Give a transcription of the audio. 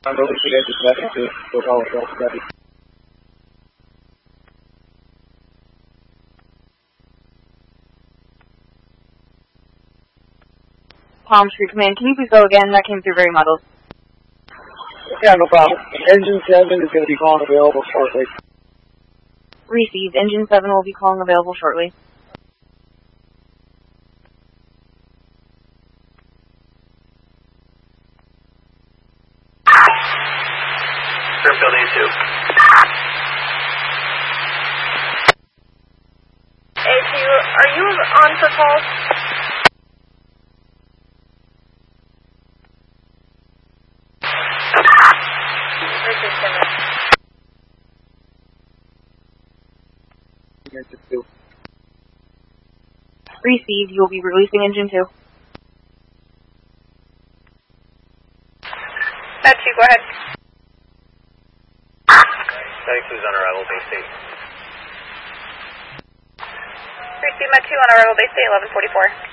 Palm Street Command, can you please go again? That came through very muddled. Yeah, no problem. Engine 7 is going to be calling available shortly. Received. Engine 7 will be calling available shortly. Building 2. A2, are you on for calls? Received. You will be releasing engine 2. That's you, go ahead. Static 2 is on arrival, base state. Receive Met 2 on arrival, base state 1144.